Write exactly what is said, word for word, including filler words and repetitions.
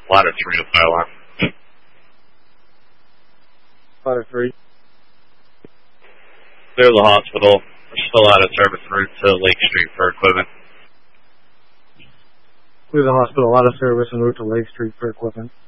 Ladder three to fire alarm. Ladder three. Clear the hospital. We're still out of service route to Lake Street for equipment. Clear the hospital, out of service, and route to Lake Street for equipment.